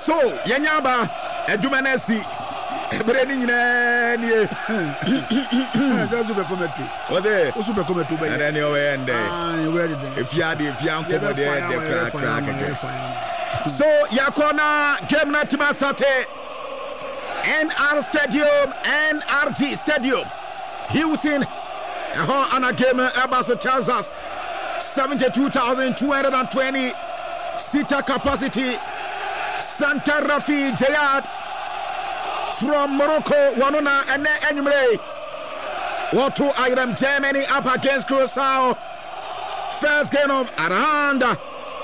so yanyaba edumanasi ebere ni nyina nie super commentary was it super commentary by and then you end if you anko de crack so yakona game na tima sate NRG Stadium Hilton ana game Abaso tells us 72,220 seater capacity. Santa Rafi Jayad from Morocco, Wanuna and Enumere. What to Iram Germany up against Curaçao. First game of Aranda.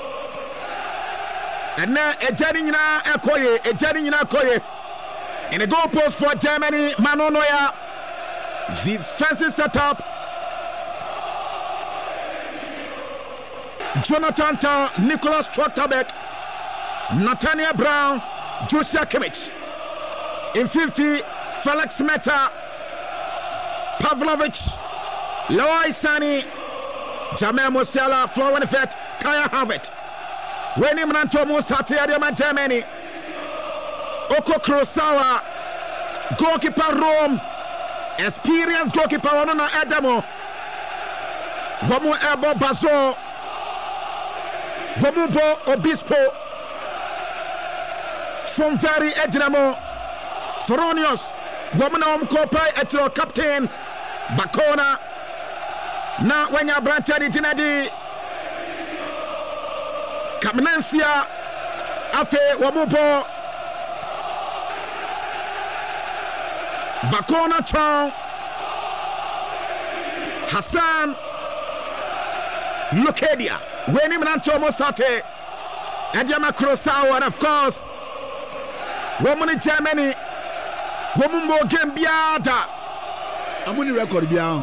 And now a Jadina Koye. In the goalpost for Germany, Manonoya. Defensive setup. Jonathan Tah, Nicholas Trotterbeck, Nathaniel Brown, Joshua Kimmich. In Fifi, Felix Meta, Pavlovic, Leroy Sani, Jamel Musiala, Florian Wirtz, Kaya Havertz. Wendy Mranto Musati Adema Germany. Oko Kurosawa, goalkeeper Rome, experienced goalkeeper Wanuna Adamo, Gomu Ebo Bazo, Gomubo Obispo, from very Edinamo, Feronius, Gomuna Omkopai Etro Captain, Bakona, na Wenya Brantadi Dinadi, Kamnansia, Afe Wamubo, Bakona Chong, Hassan, Locadia, Winnie Mananto Mostate, Adiama Kurosawa, and of course, woman in Germany, woman more game biada. I'm on the record,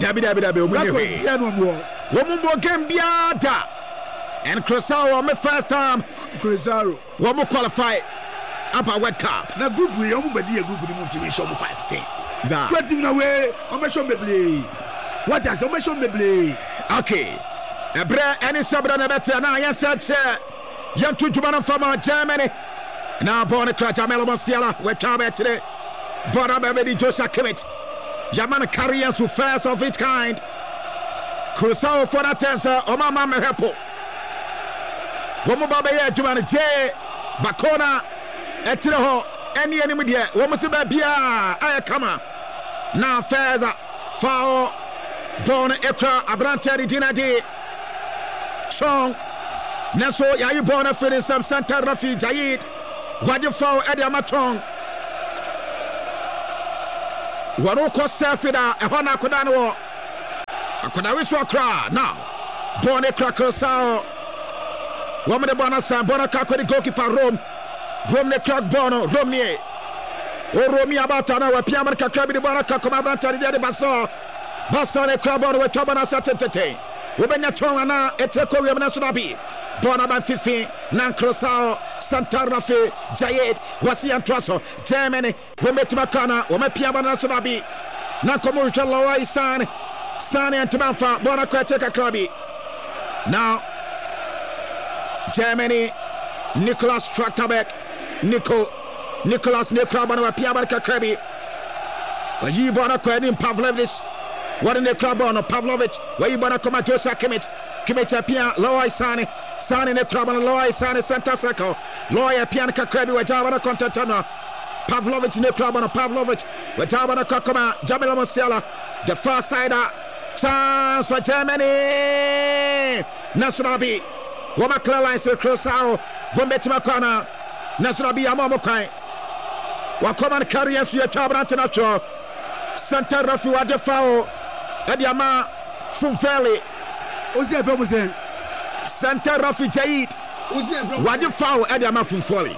woman more game biada. And Kurosawa, my first time, Kurosawa, one more qualify up a World Cup. Now, group, we almost be a group of motivation 5-10. 20 away, on my show me play. What does on my show me play? Okay. Ebre any sabra na better na yes yam to Jumana from Germany. Now born a crash Jamel Musiala we travel today. Bora baby Joshua Kimmich. Jamana carriers who first of its kind. Kurosawa for that answer Omama Mehepo. Womo baba ye Jumana J Bakona Etiro any enemy there. Womo se bia ay kama. Now Feza foul Don Ekra Abrantari Dinadi Strong Naso Yayi Bona Fidin Sam Santa Rafi Jayid Wadifo Ediamatong Waroko Safida Ehona Kodano Akodawiswa Kra now Bon Ekra Kurosawa Woman de Bona Sam Bona Kako the goalkeeper Rome ne crack Bono Romney O Romi Abatana wa Piamarka Krabi de Bona Kakoma Abrantari de Basso Basane Krabon with Tobana Satete. Ubenya Tongana, Eteko Yamanabi, Bonaban Fifi, Nan Kurosawa, Santa Rafi, Jayed, Wasian Traso, Germany, Wometmakana, Womepiabana Sunabi, Nakomu Jalawai San, Sani and Tamanfa, Bonaqueteka Krabi. Now, Germany, Nicholas Trotterbeck, Nicholas Nekrabana, Piabarka Krabi, Waji Bonaquedin Pavlovich. What in the club on Pavlovic, where you wanna come at Joshua Kimmich Apia, Loy Sani in the club on Loy Sani, Santa Circle, Loy Pianka Krabi, where Javana Contatana, Pavlovic in the club on Pavlovic, where Javana Kokoma, Jamila Musiala, the far sider, chance for Germany, Nasrabi, Womakla Lines, Kurosawa, Gometimakana, Nasrabi Amamokai, Wakoman carriers, your Taban International, Santa Rafi Wajafao. Adiama Funfeli Oze Santa Rafi Jayid Wadi Foul Adiama Funfoli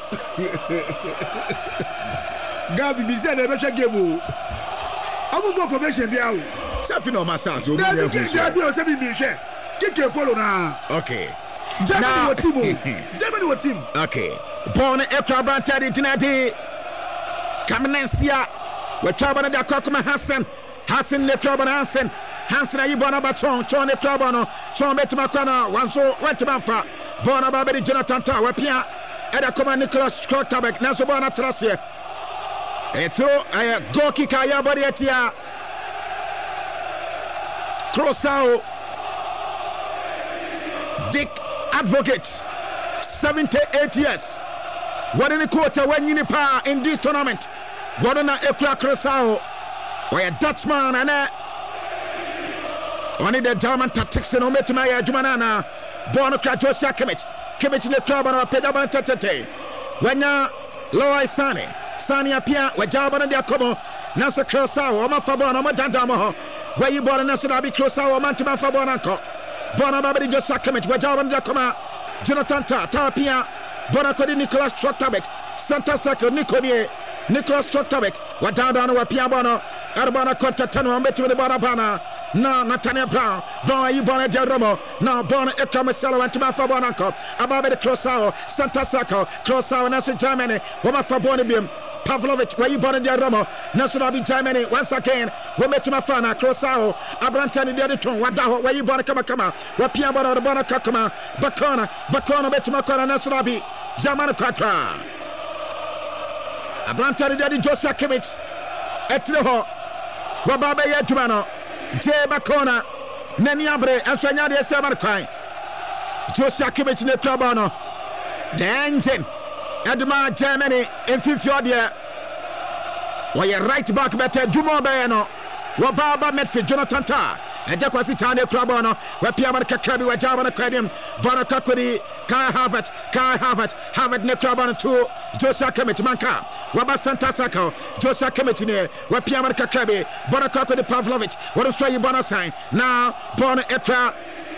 Gabi Bize na be game amu mo formation bia o Safi no massa so bi o se bi hwe kike follow na okay Germany what team okay born Ekra Brantadi Dinadi Kamnensia we trabana da Kokoma Hassan ne club on Hansen ayibona baton chon ne club on chon betmakana wanso went manfa bona babedi Jonathan Tah we pia ɛda kɔma Nicholas Scotterbeck nanso bɔ na traseɛ throw goal kick a yɛbɔde atia Crosao Dick Advocate 78 years what in the quarter when you pa in this tournament what on a Ekra Crosao or a Dutchman and only the German tactics and Ometumaya Jumanana Bonocra Josia Kimmich in the club on a pedaban tete when Loy Sani appear where Jaban and Yacomo Nasa Crosao Oma Fabon Oma Dandamo where you born Nasa Abi Crosao Mantuma Fabonanco Bona Babadi Josia Kimmich where Jaban Yacoma Jonathan Tapia Bonacodi Nicholas Scotterbeck Santa Sacco Nicholas Scotterbeck Wadana Wapia Bono Arbana Contatano Metu the Bonabana na Nathaniel Brown Bon Ibona Jeromo na Bon Ekramaselo and Tuma Fabonanco Ababe de Crosao Santa Sacco Crosao Nasu Germany Woma Fabonibim Pavlovich where you born in Jeromo Nasu Germany once again Wometuma Fana Crosao Abrantani de Ton Wadaho where you born Kama Wapia Bona Bona Kakama Bakona Betuma Kona Nasu German Kakra Abrantani de Josia Kimmich Etno Wababe Yajumano J Bakona Naniabre Afanya de Saman Kai Josia Kimmich in the club on the engine Edma Germany in 50th year where right back better Jumo Bayano Wababa Medford Jonathan Ta Ejakwasi Tane Krabono where Piamar Kakabi where Jabana Kradim Bonakakuri Kai Harvard Nekrabano 2 Josia Kimmich Manka Waba Santa Sako Josia Kimmich near where Piamar Kakabi Bonakakuri Pavlovich what is trying Bona sign now Bona Ekra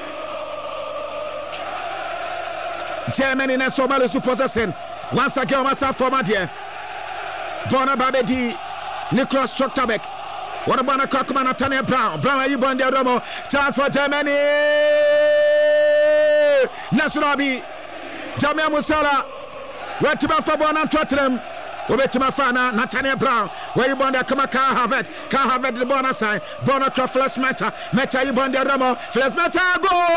Germany and Somali possessing once again myself from Adia Bona Babedi Nicholas Scotterbeck what about a Cockman Nathaniel Brown you born the Romo chance for Germany Nasurabi Jamia Musala where to my Fabon and Tottenham over to my father Nathaniel Brown where you born the Kamaka Harvard the Bona sign Bona Croft Flash Meta you born the Romo Flash Meta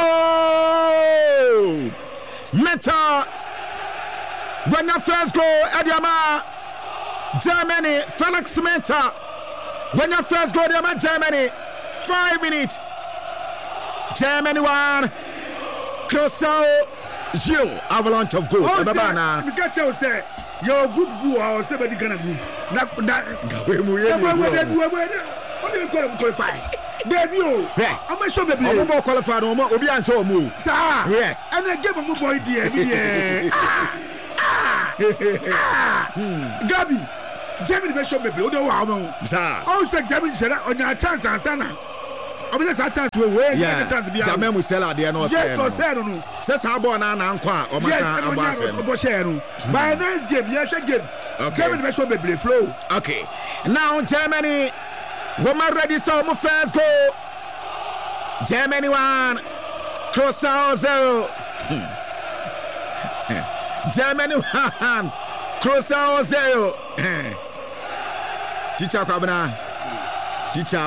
goal Meta when your first goal Ediama Germany Felix Meta when your first goal Ediama Germany 5 minutes Germany 1 Crosao 0 avalanche of goals Babana get you say your group go or somebody gonna group na what do you qualify baby I'm sure baby I'm more qualified obi answer omo sir and I give my boy there Gabi Germany be show baby o do wa mo sir o say Germany say on your chance answer na o be say chance we chance bia Jamel Musela there no say no say say ball na nko a o ma san abase no share no by next game yeah share game Germany be show baby flow okay now Germany woman ready so mo first goal Germany 1 Crosao 0 Germany 1 Crosao 0 Teacher Kabana Teacher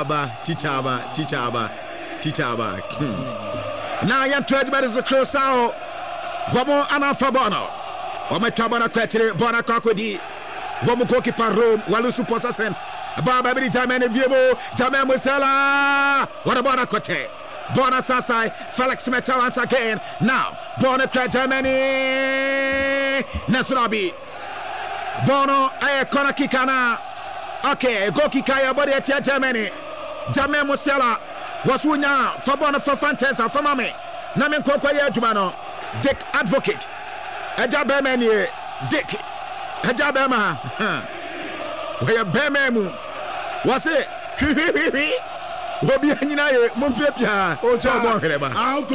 now you trade by the Crosao Gomo Anafabono Ometabana Quetri Bona Kakodi Gomo goalkeeper Rome Walusu Possession Baba Germany Biebo Jamel Musela what about a Cote Bona Sasai Felix Meta once again now Bona Germany Nasurabi Bono Kona Kikana okay go Kikaya body at Germany Jamel Musela was Wunya Fabona for Fantasy for Mame Namen Kokoya Jumano Dick Advocate Ejabemani Dick Ejabema where Bememu was it Obi anyina ye mompia o so bon heleba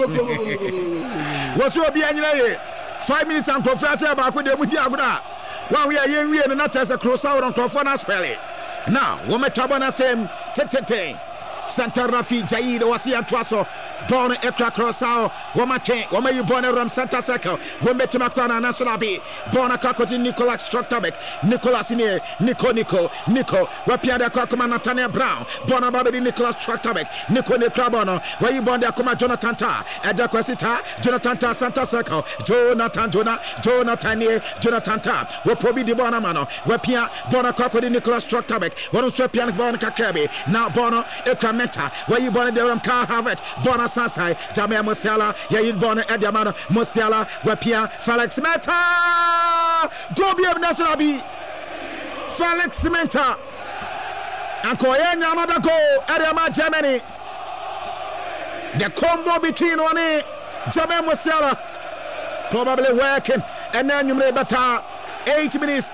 wo so obi anyina ye 5 minutes and conference ba ko de mu di agoda wa we ye nwie no na tese Crosao don crofo na spell now wo metabo na sem tetete Santa Rafi Jaid was here to us. Born Ekra Crossao, Womate, Womayu born around Santa Circle, Wombetimakwana Nasolabi, Born a Kakoti Nicolas Structabek, Nicolas in here, Nico, Wapia de Kakuma Natania Brown, Born a Baby Nicolas Structabek, Nico Nikrabono, where you born the Akuma Jonathan Ta, Adaquasita, Jonathan Ta Santa Circle, Jonathan Ta, Wopobi de Bonamano, Wapia, Bona Kakoti Nicolas Structabek, one of Swapian Born Kakrabi, now Bono Ekrameta, where you born the Car Harvard, Bona Sansai, Jamea Musiala, Yayin Bona Ediamano, Musiala, Wapia, Felix Meta, Gobi of Nasrabi, Felix Meta, and Koyen another goal, Ediama Germany. The combo between One, Jamea Musiala, probably working, and then you may better 8 minutes.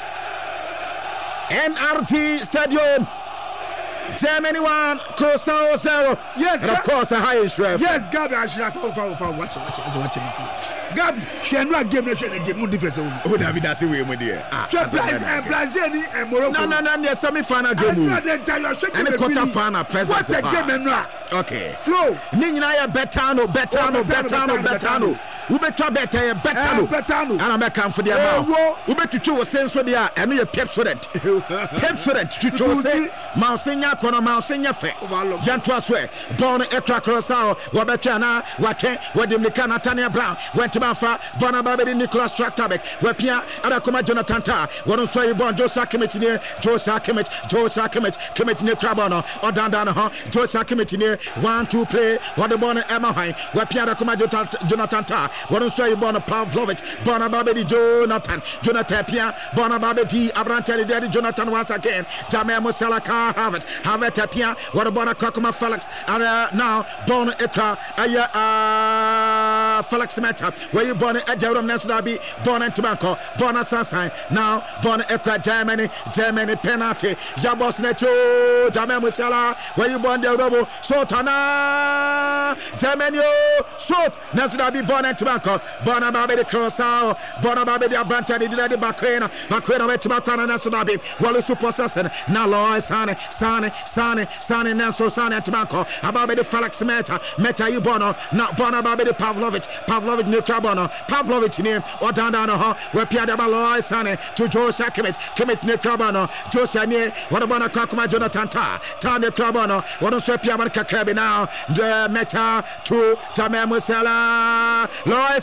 NRT Stadium. Germany 1, Curaçao 0. Yes, and of course a high ref. Yes, Gabi, I should have watch it. Gabi, she had not given a game more difference. Oh, David, that's the way we did. Brazil and Morocco. No, semi-final game. And the quarter-final presence. What the game? Okay. Flow. Ninaya Betano. Ubeto Betano. And I'm back for the amount. Ubeto was sense with the and we are Pepsodent. To say, Mounsenia, Kono Mounsenia Fe. Jantuaswe, Born Ekra Crossao, Wabetana, Wate, Wadimika Tania Brown, went to Mafa, Bonababi Nicolas Tractabek, Wapia, Adakuma Jonathan Ta, one so you born Josa Kimitine, Josa Kimitine Crabono, or Dandana, Josa Kimitine, 1-2 play, what the born Emma High, Wapia Adakuma Jonathan Ta, one so you born Pavlovich, Bonababi Jonathan Pia, Bonababi Abrantari Daddy Jonathan once again, Jamea Musala Car Harvard Pia, what about a Kakuma Felix, and now Born Ekra, Felix Meta, where you born at Jerome Nesdabi, born in Tobacco, born at Sunshine, now born Ekra Germany penalty, Jabos Neto, Jamea Musala, where you born the Robo, Sotana, Germany, Sot, Nesdabi, born in Tobacco, born about the Crossao, born about the Abantani, the Baquena, Tobacco, and Nesdabi, Wallu Supersession, now Loy Sane, Nanso Sane Tobacco, about the Felix Meta, you bono, not Bona Baby Pavlovich, Nikrabono, Pavlovich name, or Dandana, where Pierre de Baloy Sane, to Josia Kimmit Nikrabono, Josia near, what about a Kakuma Jonathan Ta, Nikrabono, what on Swapia Krabi now, the Meta to Jamea Musala, Loy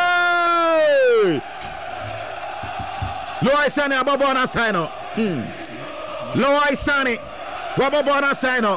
Sane, Ababona Sano, Loy Sane, Wababona Sano.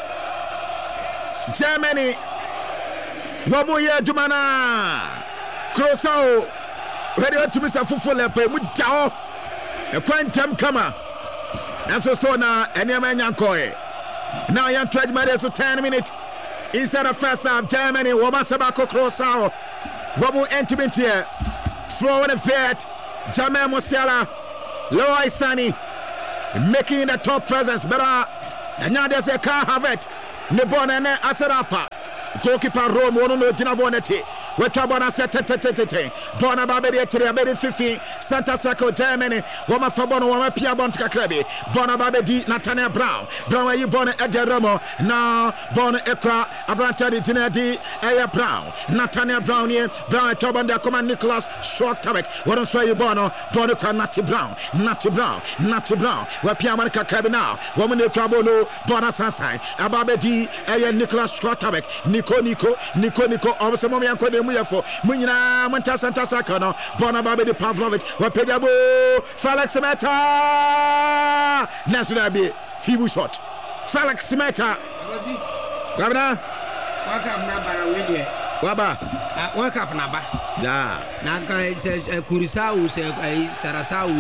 Germany, Wabuya Jumana, Curaçao, ready to miss a full lepe, Mujao, a quantum comer. That's what's on now, and your man Yankoy. Now, you tried my so 10 minutes inside the first half. Germany, Wamasabako Curaçao, Wabu intimate here, throwing a vet, Jamea Musiala, Loy Sani, making the top presence better. And now there's a car have it. Nebonene Asarafa. Goalkeeper Rome, one no Dinaboneti. Wetabona Setete. Bona Babedi, 50. Santa Saco, Germany. Wama Fabono, Wama Piabon Kakrabi. Bona Babedi, Nathaniel Brown. Brown, you born at Romo. Now, Bona Ekra, Abrantari Dinadi, Aya Brown. Nathaniel Brown here. Brown, Toban, the command Nicholas Schwartabek. What on you Bono? Bono, Natty Brown. Where Piaman Kakrabi now. Woman Krabono, Bona Sansai. Ababedi, Aya Nicholas Schwartabek. Nico, obviously, Mommy and Kodemu for Munina, Monta Santa Sacano, Bonababi Pavlovich, Wapedabo, Felix Meta, Nasurabi, Fibu shot. Felix Meta, Governor, welcome, Nabara, Waba, welcome, Naba. Naka says Curaçao, Sarasao,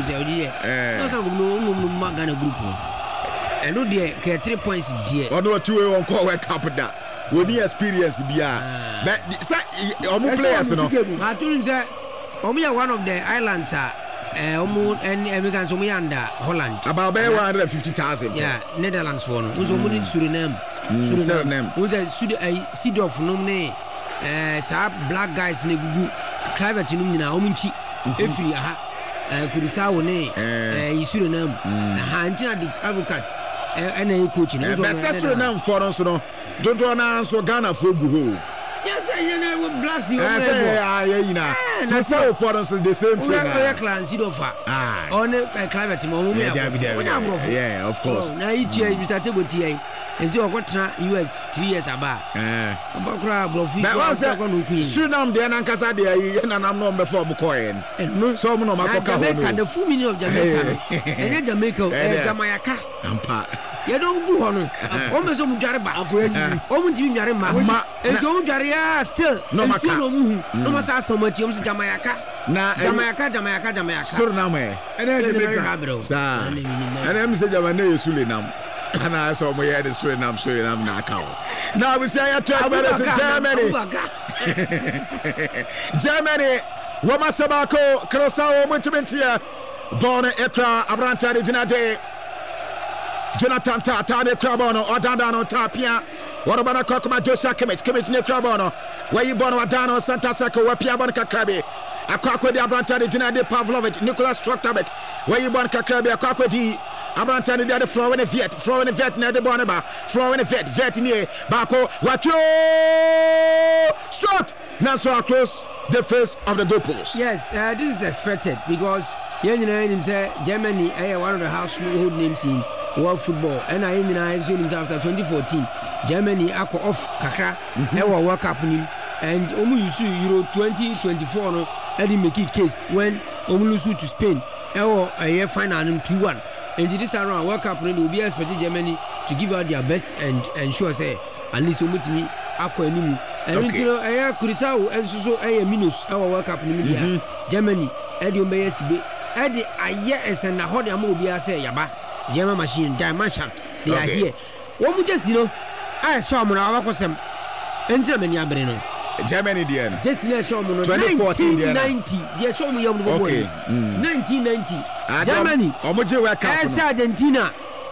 no Magana group. And no dear, 3 points, dear. Or no 2 on call wake up with that. We need experience bia but omu players no I told him say omu one of the islands omu and Americans omu under Holland about 150,000 yeah Netherlands for no so omu Suriname we say seed of no ne sa black guys ne gugu climate no nyina omu nchi efiri aha Curaçao ne Suriname ha ntina the advocate ɛna coach no bɛsɛ Suriname for no so no dodo na so Ghana for gu ho yes I blacks you yina na so for no so the same thing na clan see do fa on climate mo mo yeah of course na itua Mr. Tegoti ezi okotra US 3 years aba abakura brofi Suriname de na nkasa de ayi na nam no be for mo coin so mo no makoka ho no the full meaning of Jamaica and Jamaica Jamaica ampa ye don't go no o me so mu dware ba akoyanyi o mu ntimi dware ma e jo mu dware ya still no maka no ma sa somati o mu Jamaica na Jamaica Suriname ene Jamaica sa ene mi se Jamaica ye Suriname ana so mo ye de Suriname na aka now we say try better in Germany Roma Sabako Krosao Muntimentia Born Ekra Abranta de Dinade Jonathan Tata Crabono Odandano Tapia what about Kokoma Joshua Kimmich ne Crabono where you born Adano Santa Sako Wapia Bonka Krabi Akakwe de Abranta de Dinade Pavlovich Nicholas Troktabek where you born Kakrabi Akakwe di Abranta de the floor in the vet near the Bonaba floor in the vet near Bako Watcho shot now so close the face of the goalpost. Yes, this is expected because Germany one of the household names in world football and I after 2014 Germany ako off kakra World Cup and Euro 2024 no Eddie make it case when lose to Spain a year final 2-1 and this time around World Cup will be expected Germany to give out their best and ensure say at least me ako anim and you know Kurisao and so minus our World Cup in Germany Eddie Ombeyesibe Eddie aye and na hot am obi say yaba German machine dimension they are here what we just I saw mo na wakosem Germany abere no Germany there just let show mo 2014 there 1990 they show mo yam no boy 1990 Germany omoje World Cup Argentina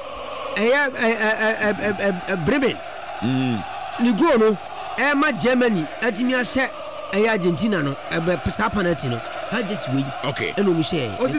Bremen ni go no ma Germany atimi ahye Argentina no be pesa penalty no so this way okay eno mu share o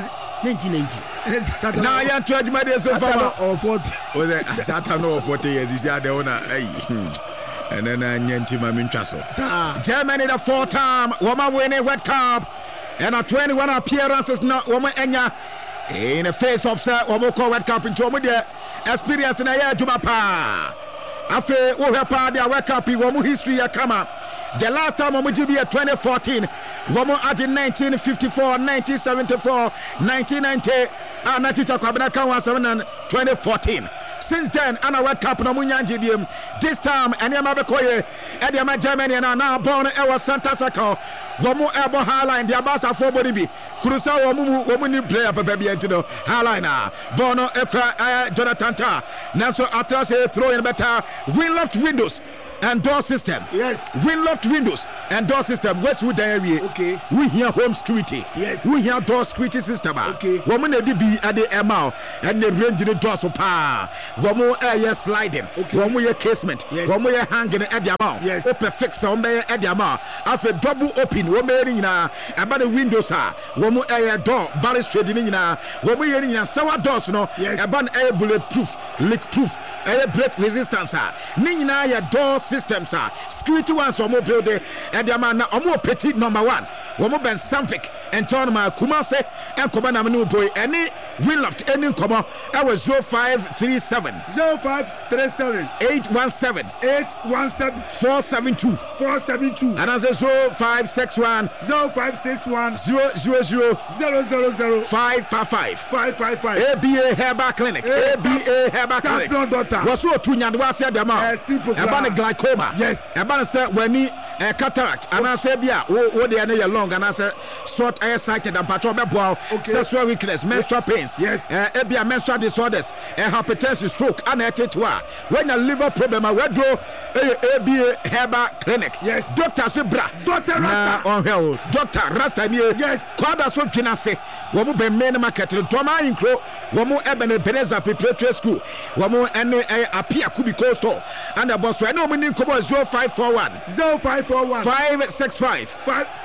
1990 now you are 20 years so far or 40 o the Satan no 40 years is there una and then nyanti ma mintwaso Germany the 4th time woman winning World Cup and a 21 appearances now woman enya in the face of sir woman call World Cup into woman experience na ya juma pa afe wo hepa dia World Cup woman history ya kama the last time woman GB 2014 woman at 1954 1974 1990 and teacher kwabena kan 2014 since then ana World Cup no munyanji diem this time eniama bekoye ediama Germany na born ewa Santa Sako woman ebo highline dia basa for body bi kurusa woman ni player papa bi entino highline bono ekra Jonathan Ta naso atras throw in better win left windows and door system. Yes. Win left windows and door system. What's with the area? Okay. We hear home security. Yes. We hear door security system. Okay. Woman they be at the ML and they range the door so power. Woman air sliding. Okay. Woman your casement. Yes. Woman your hanging at the amount. Yes. Open fix on the at the amount. After double open. Woman na about the windows are. Woman air door balustrade in na. Woman hearing na sour doors no. Yes. About air bulletproof, leak proof, air break resistance. Nina ya door systems are security ones or more building and the man or more petit number 1 woman ben Samvik and Tonma Kumase and Komana Manu boy any win left any comma I was 0537 817 472 and as a 0561 000 555 ABA Herba Clinic ABA Herba Clinic was so to Nyadwasi Dama about glaucoma yes about say when ni cataract and I say bia wo dey na long and I say short eye sighted and patrol be bow sexual weakness menstrual pains yes bia menstrual disorders hypertension stroke and etc when a liver problem we do ABA Herba Clinic yes doctor say bra Dr. Rasta on hell Dr. Rasta ni yes kwada so twina se wo mo be main market do ma inkro wo mo ebene Beneza Preparatory School wo mo ene apia kubi coastal and the boss no mo ni kobo 0541 565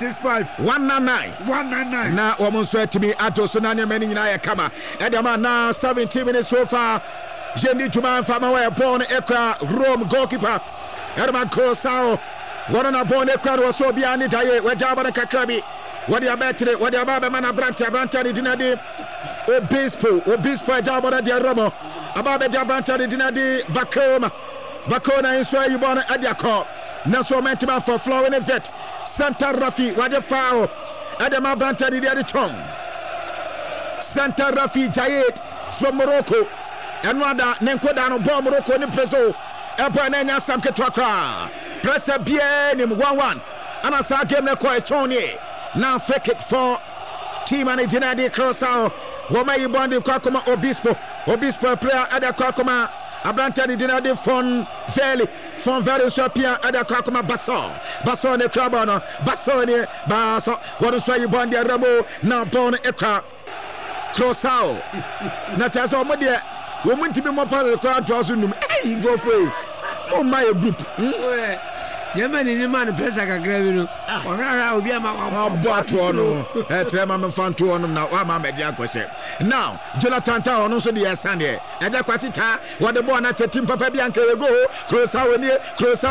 199 na wo mo so atimi ato so na ne mani nyina ya kama e de ma na 17 minutes so far Jendi Juma Fama were born Ekra Rome goalkeeper. Herman Crosao. One on a born Ekra was so beyond it. Where Jabba Kakrabi. What you better, what you about Mana Branta Dinadi. Obispo Jabba de Romo. About the Jabanta Dinadi Bakona in Sway you born at your call. Naso Mentima for flowing a vet. Santa Rafi, what a foul. Adama Branta di the tongue. Santa Rafi Jayed from Morocco. And Rwanda Nenkodano Bo Morocco in Preso. Ebanena Samke Twakra. Press a bien in 1-1. And I saw game Nekoi Tony. Now fake kick for team and Dinadi Crosao. Wamayi Bondi Kwakoma Obispo player at the Kwakoma. Abrantani Dinadi Fon Valley Swapia at the Kwakoma Basso ne Krabano Basso what is why you Bondi Rabo now born Ekra Crosao. Natazo Modia. Woman to be more part of the crowd to us. Hey, go for it. Oh, my group. Germany, the man, press like a gravy. Or I'll be a bot one. I'm fan to one now. I'm a mediaquase. Now, Jonathan Town also the Sunday. And the Quasita, what the born at a team Papa Bianca go. Crosao near.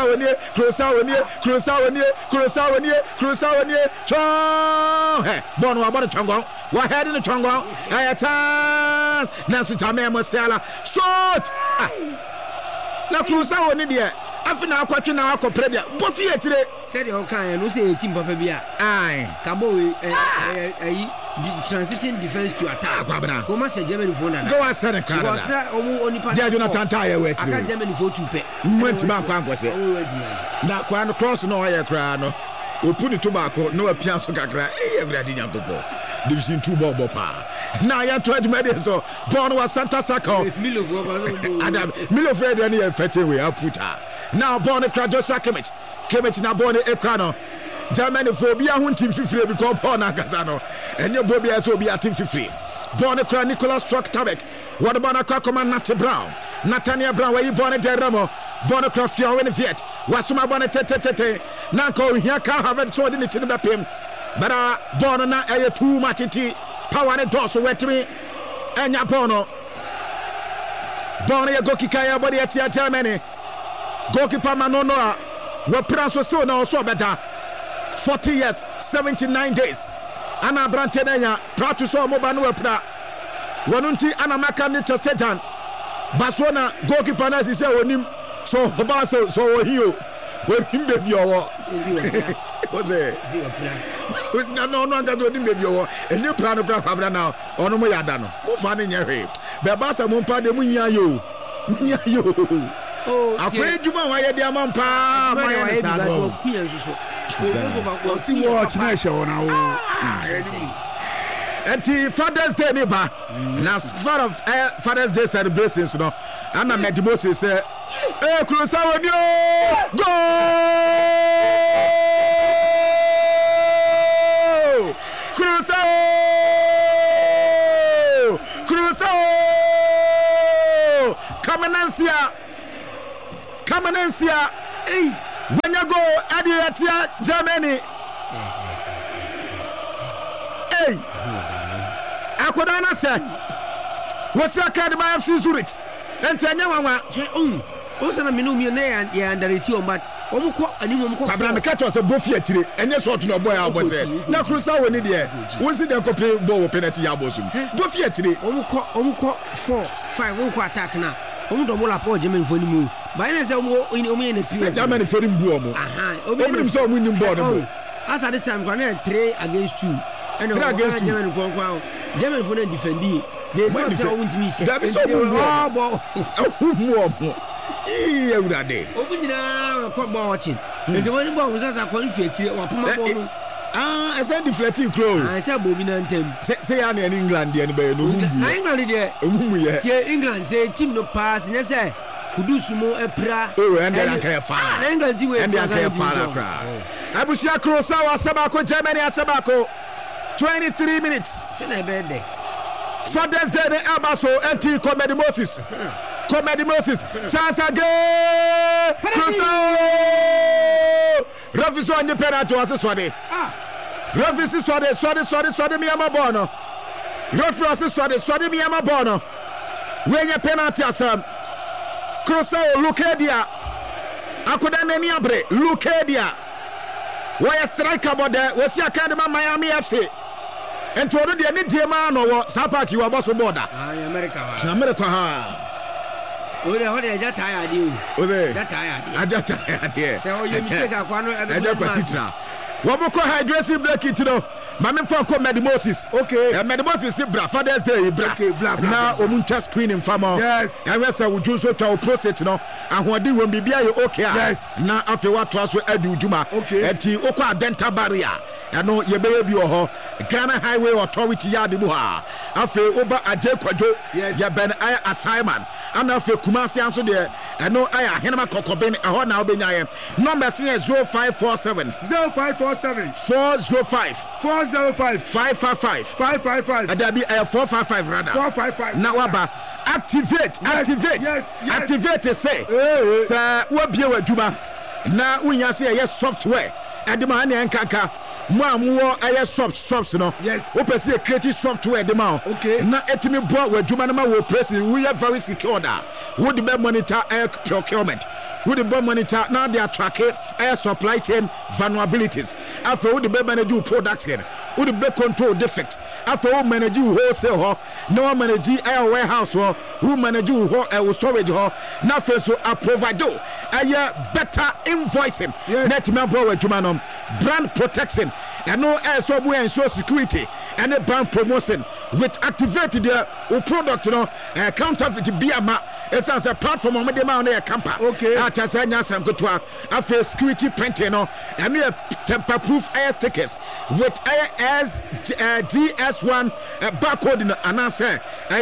Bono about a tongue. What had in the tongue? I had chance. Nancy Tamé Mosella. Short. Now, Crosao in India. Afina kwatwe na akoprebia bofi etire said you can no say team papa bia kabo transiting defense to attack go match Germany for na go asane Canada dia Jonathan Taya we etire Germany for 2 pe mwenti ba kwa kwose na kwa no cross no aye kra no opuni to baako no apia so kakra ewradi nyakopo division 2 ball pa na ya to admede so born was Santa Sako Adam Milofred and ye fete we aputa now born a Joshua Kimmich na born a Ekwano Germany phobia hun team fifre because born akazano and your bobby as will be a team fifre born a Nicholas Trok-Tabek what about a Kwakoma Nate Brown Nathaniel Brown where you born a Deramo born a Croftia when Viet wasuma born a tete nanko yaka have it so in the pim but born na a too much power and toss wet me and Yapono born a Gokikaya body at Germany goalkeeper Manonoa were press was so now so better 40 years 79 days Anna Brantenenya proud to show Mobanu Pra Wanunti Anna Makani Tostejan Basona goalkeeper as he said on him so Basso so you when him baby or was it no that's what him baby or and you plan of Grabra now on Moyadano Mufani Yare Babasa Mumpa de Munyayo Oh, afraid you want why the amount pa my see watch nation now. And the Father's Day neighbor, as far of Father's Day celebrations, no, and I met the Moses say, "Hey, Crosao, go! Crosao, Camanansia." Hey, when you go Adiratia, Germany. Hey, Akodana said, what's your academy of Zurich? And Tanya, also, I'm a millionaire and the retio, but Omuko and Abramacat was a buffet, and yes, what no boy I was there. Now, Crosao in India, was it a copy bow penalty abosum? Buffet today, Omuko 4-5 attack now. Double up German for the move. By in experience, Germany for him, Buomo. Open so winning board. As at this time, 3 against 2. And 3 against 2. German for the defending. They went to me. That is so good. That day. Open the court watching. And the one was as a conflict or Puma. I said deflecting crow. I said Bobby Nantem. Say I'm in England, the England there. England say team no pass, and I say, Kudu Sumo a pra. Oh, and then I can't find England, and I can't find a crowd. Abusia Crosao, Sabako, Germany, Sabako. 23 minutes. Father's Day, Abaso, anti Comedy Moses. Chance again. Crosao. Rafi so independent to us swade. Rafi si swade mi ama bono. Rafi si swade mi ama bono. When you penalty asam. Crosao Lucadia. Akoda nani abre Lucadia. Why a striker but there was your academy Miami FC. And to already any Diamond or Sapak you are boss border. America. America. Oh, that tired you. Was it? That tired. I just tired here. So you mistake a corner and a Waboko hydration break it no. Mame for come Medimosis. Okay. Medimosis bra Father's Day bra. Okay, bla bla. Now omuncha screen in famo. Yes. I was would do so to prostate no. And what do when be okay. Yes. Now after what was edu juma. Okay. Eti okwa dental barrier. Ano ye be ho. Ghana Highway Authority ya de buha. Afi oba aje kwajo. Yes. Ya ben I assignment. And afi Kumasi anso de. Ano aya henema kokoben ho na obenya ye. Number 0547 0547 405 405 555 555 and there be 455 rather 455 now waba activate activate say sir wo bie waduma na unya say yes software adema na nkaka mo amwo aye soft no yes wo pese create software de ma okay na etimi bo waduma na ma wo press we are very secure da wo de be monitor air procurement wo de be monitor now they are tracking air supply chain vulnerabilities after wo de be manage production wo de be control defect after wo manage wholesale ho na wo manage air warehouse ho wo manage ho storage ho na fe so a provide air better invoicing net me bo waduma no brand protection and no air so we ensure security and a brand promotion with activated the product counterfeit biama essence a platform on the man na camper okay at asanya sam kotwa after security printing no and we temper proof air stickers with as GS1 barcode in answer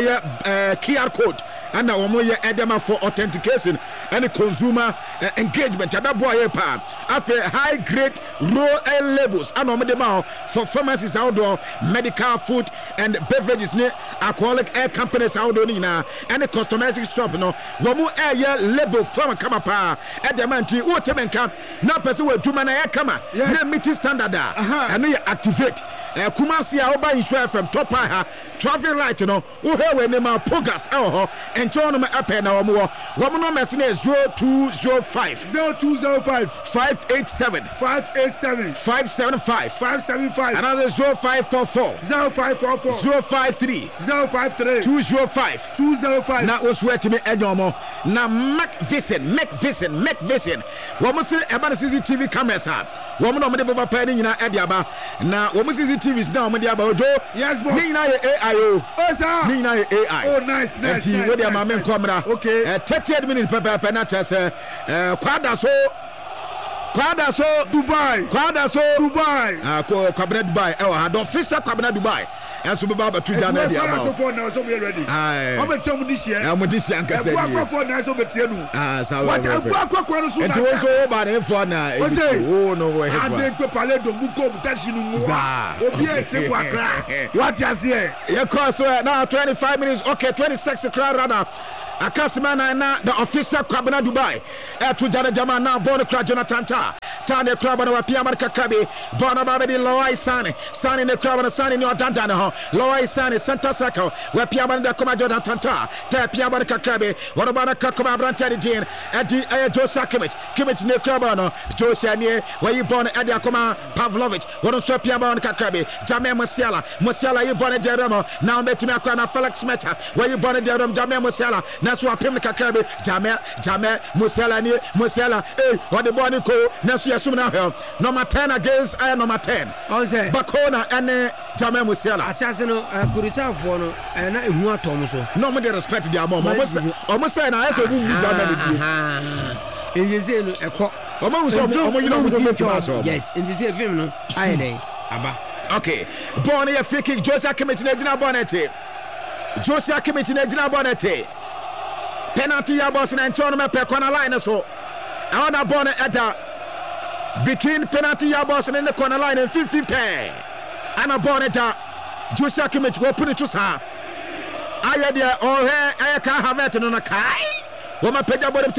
QR code and now we edema for authentication and consumer engagement boy after high grade raw air labels and for pharmacies outdoor medical food and beverages ne alcoholic air companies outdoor na and the cosmetic shop no womu air label from kama pa edemanti wotemenka na pese we duma na air kama na meet standard and you activate Kumasi oba insure FM top ha traffic light no wo he we ne ma pogas and chono me ape na womu no message 0205 587 575 another 0544 053 205 na oswe to me edomo na make vision womu se eba CCTV cameras womu no me de baba pa ni nyina ediaba na womu CCTVs na womu de aba ojo yes boss ni na AI ni na AI oh nice we de ma men komra okay 30 minutes per na tese kwada so Dubai kwabena Dubai had official kwabena Dubai and so baba to Jana dia ba so now so we ready I'm tell me this year nkase ni for now so betie nu sawa what akwa no so na and so ba na for na no we head one and pale do buko butashi nu mu obi ete kwa kra what you say you call so now 25 minutes okay 26 kra rather Akasima na the official kwabena Dubai to Jana Jama na born kra Jonathan Tane club na wapia marka kabi bona babedi Lawai Sane ne club na Sane ni odanda na ho Lawai Sane center circle wapia banda koma Jordan Tanta ta pia marka kabi wana bana kakoma brantari din edi Joshua Kimmich ne club no Joshua ne wayi born edi akoma Pavlovic wana so pia bana kakabi Jamel Musiala yi born deramo na betimi akwa na Felix Meta wayi born deramo Jamel Musiala na so apem kakabi Jamel Musiala what the body ko na so yasumna number 10 against number 10 say Bakona and Jamel Musiala asase no kurisa fo no na ehu atom so no mo dey respect their mom almost say na ese mu Jamel die enjese no eko almost yes enjese film no aye dey aba okay born here free kick Joshua Kimmich na gina bonete penalty ya boss na nchono me pe corner line so I want a born at between penalty ya boss and the corner line and 15 pair and a born at Joshua Kimmich go put it to sa I there or here I can't have it on a kai woman pay the bottom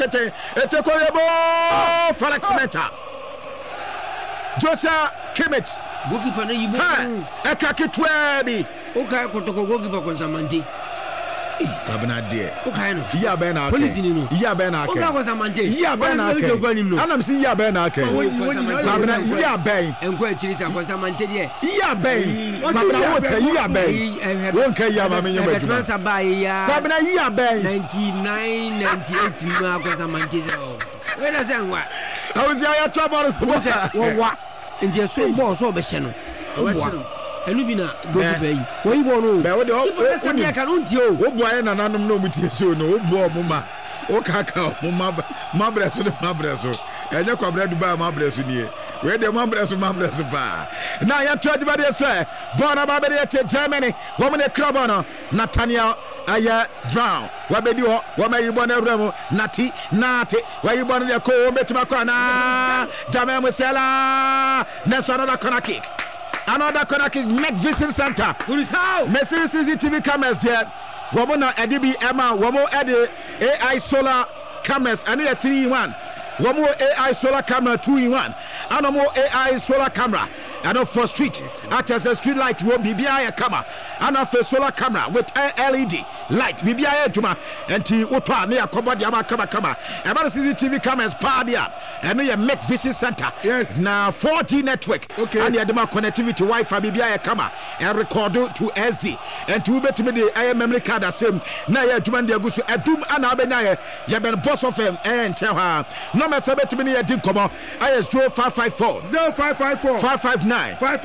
Felix Meta Joshua Kimmich goalkeeper na yibo ekaki 12 okay kotoko goalkeeper kwa Zamanti Kabina dear. Okay, no. Yeah, Ben. Police in you. Yeah, Ben. Okay, was a man. Yeah, Ben. I'm seeing yeah, Ben. Kabina, yeah, Ben. And quite chilly, I was a man. Yeah, Ben. Yeah, Ben. Won't care, yeah, mamma. Kabina, yeah, Ben. 99, 98 was a man. Where does that work? I was your trouble. What? And just so boss over channel. And you been go to bay. What you want to say? I can't you. Oh, boy, and I'm no mutation. Oh, boy, Mama. Oh, Kaka, Mabresso, Mabresso. And you come to buy Mabresso near. Where the Mabresso bar. Now you tried to buy this way. Born about Germany, woman a club on Nathaniel. Aya drown. What may you? What may you born a remo? Nati, where you born a cold bit to Macana? Jamel Musella. That's another corner kick. Another corner kick. McVision Center. Who is how? Messi CCTV cameras there. Womana Edibi Emma. Womo Edi AI solar cameras. And a 3-in-1. One more AI solar camera 2-in-1. And more AI solar camera. And for street, act as a street light won't be a camera. And a solar camera with LED light. Be a tuma and Utah near Kobad Yama Kama. And CCTV cameras Padia. And we make vision center. Yes. Now 4G network. Okay. And the Adama connectivity Wi-Fi be a camera and record to SD. And to bet me the I memory card the same. Naya Tumandia Gusu Adum and Abenaya. Yaben boss of him and tell her. Number 7 to me a dim come on. IS 0554 0554 559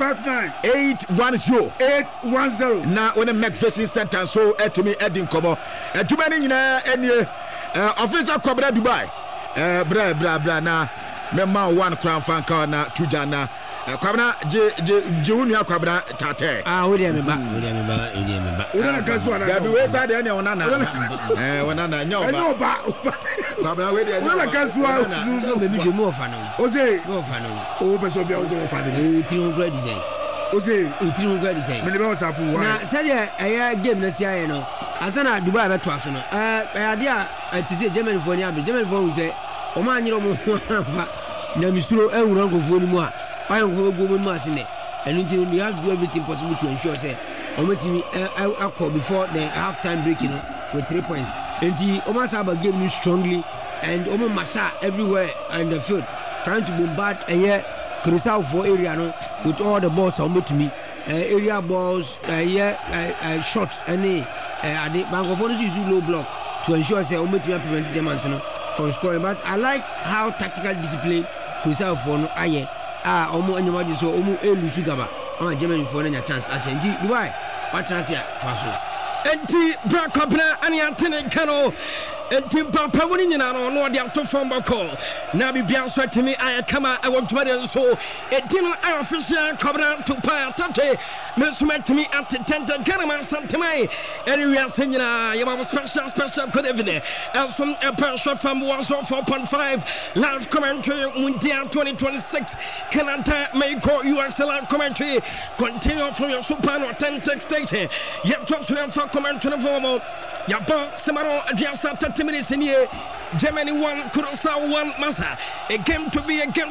810 810. Now when the McPherson Center so to me Edding Kobo to many any officer Cobra Dubai bra na memma one crown fan car na tujana Kwabna Junia Kwabna Tate. William ba. Una kaswa na. Gabi we kwa de anya onana. Onana nya oba. Kwabna we de anya. Una kaswa zuzu baby de mo fa no. Oze. Mo fa no. O be so bia o mo fa de. Tiri grade design. Oze. Tiri grade design. Me le be o sapu wa. Na say aya game na si aye no. Asana Dubai be to aso no. Ade a ti say Germany for ni abi. Germany for say o ma anyiro mo fa. Na misuro ehuru ngofo ni mu a. I am going to go with and until we have to do everything possible to ensure say I call before the half-time break, with 3 points. And the Omar Saba game you strongly and Omar Masa everywhere in the field, trying to bombard a year Crystal for area with all the balls on to me. Area balls, shots, any Bangophone is low block to ensure say Omar to prevent them from scoring. But I like how tactical discipline Crystal for aye. Omo anyamadi so omo elusu gaba on Germany for any chance asenji Dubai what chance ya paso enti bra company ani antene kano enti papa woni nyina no no de ato from bako na bibia so atimi aya kama e wodware so edino official company to pa tate mesumatimi at tenta garama santemai anywhere senyina yama special good evening and from a person from 104.5 live commentary Mundial 2026 Canada Mexico US live commentary continue from your super authentic station yet to for commentary for Yaba Samaro Adiasa 30 minutes in here Germany 1 Curaçao 1 Massa a game to be a game